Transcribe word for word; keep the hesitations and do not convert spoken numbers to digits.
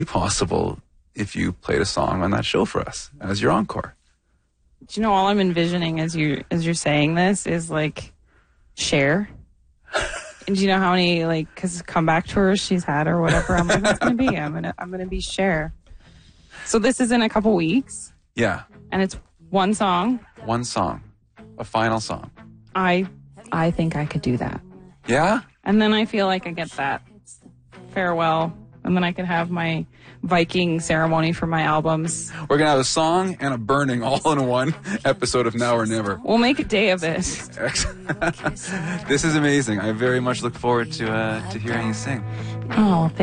possible if you played a song on that show for us as your encore. Do you know, all I'm envisioning as you as you're saying this is like Cher. And do you know how many like cause comeback tours she's had or whatever? I'm like, what's gonna be? I'm gonna I'm gonna be Cher. So this is in a couple weeks. Yeah. And it's one song. One song. A final song. I I think I could do that. Yeah? And then I feel like I get that farewell. And then I could have my Viking ceremony for my albums. We're going to have a song and a burning all in one episode of Now or Never. We'll make a day of it. This is amazing. I very much look forward to uh, to hearing you sing. Oh, thank